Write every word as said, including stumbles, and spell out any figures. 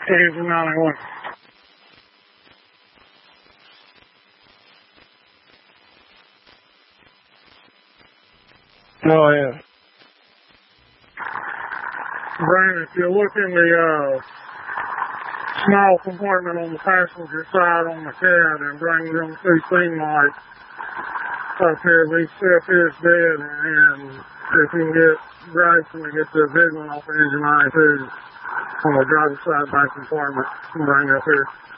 Engine ninety-one. Go ahead. Brandon, if you look in the uh, small compartment on the passenger side on the cab and bring them two seam lights up here, these stuff is dead, and if you can get Grayson to get the big one off of engine ninety-two on the driver's side back compartment and bring up here.